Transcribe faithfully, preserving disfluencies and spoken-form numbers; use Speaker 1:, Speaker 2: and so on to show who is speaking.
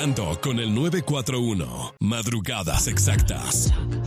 Speaker 1: Despertando con el nueve cuatro uno. Madrugadas exactas.